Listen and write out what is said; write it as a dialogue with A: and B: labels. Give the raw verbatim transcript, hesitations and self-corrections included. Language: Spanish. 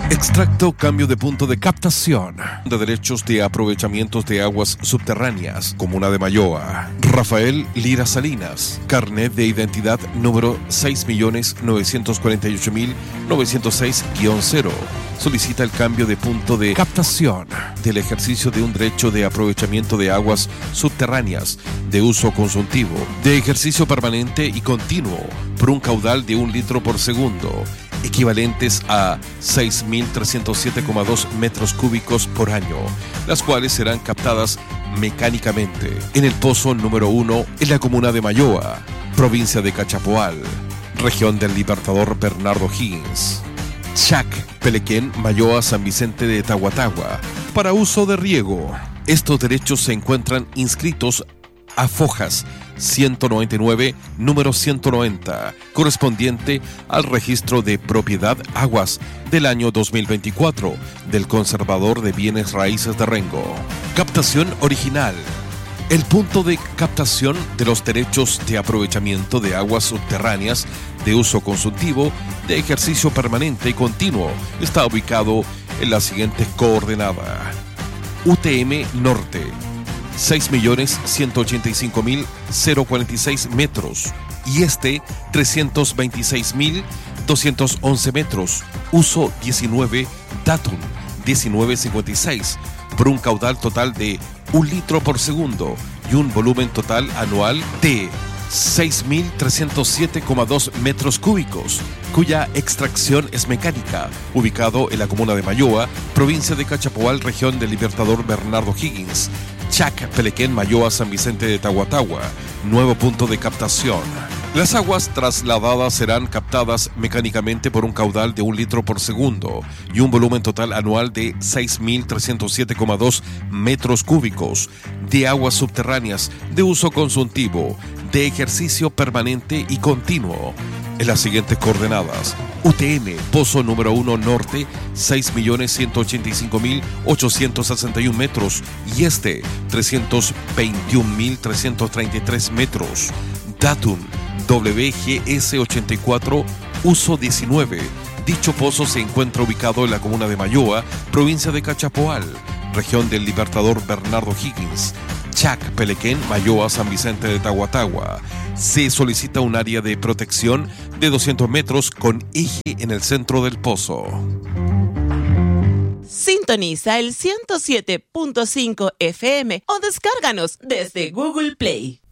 A: Extracto cambio de punto de captación de derechos de aprovechamientos de aguas subterráneas, Comuna de Malloa. Rafael Lira Salinas, carnet de identidad número seis millones novecientos cuarenta y ocho mil novecientos seis guion cero. Solicita el cambio de punto de captación del ejercicio de un derecho de aprovechamiento de aguas subterráneas de uso consultivo, de ejercicio permanente y continuo, por un caudal de un litro por segundo, equivalentes a seis mil trescientos siete coma dos metros cúbicos por año, las cuales serán captadas mecánicamente en el pozo número uno en la comuna de Malloa, provincia de Cachapoal, región del Libertador Bernardo Higgins. Chac, Pelequén, Malloa, San Vicente de Tahuatahua, para uso de riego. Estos derechos se encuentran inscritos a Fojas ciento noventa y nueve, número ciento noventa, correspondiente al registro de propiedad aguas del año dos mil veinticuatro del Conservador de Bienes Raíces de Rengo. Captación original. El punto de captación de los derechos de aprovechamiento de aguas subterráneas de uso consultivo de ejercicio permanente y continuo está ubicado en la siguiente coordenada. U T M Norte, seis millones ciento ochenta y cinco mil cuarenta y seis metros, y este trescientos veintiséis mil doscientos once metros, uso diecinueve, datum diecinueve cincuenta y seis, por un caudal total de un litro por segundo y un volumen total anual de seis mil trescientos siete coma dos metros cúbicos, cuya extracción es mecánica, ubicado en la comuna de Malloa, provincia de Cachapoal, región del Libertador Bernardo Higgins. Chac, Pelequén, Malloa, San Vicente de Tahuatahua, nuevo punto de captación. Las aguas trasladadas serán captadas mecánicamente por un caudal de un litro por segundo y un volumen total anual de seis mil trescientos siete coma dos metros cúbicos de aguas subterráneas de uso consultivo, de ejercicio permanente y continuo, en las siguientes coordenadas. U T M, Pozo número uno Norte, seis millones ciento ochenta y cinco mil ochocientos sesenta y uno metros, y este, trescientos veintiún mil trescientos treinta y tres metros. Datum, W G S ochenta y cuatro, uso diecinueve. Dicho pozo se encuentra ubicado en la comuna de Malloa, provincia de Cachapoal, región del Libertador Bernardo Higgins. Chac, Pelequén, Malloa, San Vicente de Tahuatahua. Se solicita un área de protección de doscientos metros con eje en el centro del pozo.
B: Sintoniza el ciento siete punto cinco F M o descárganos desde Google Play.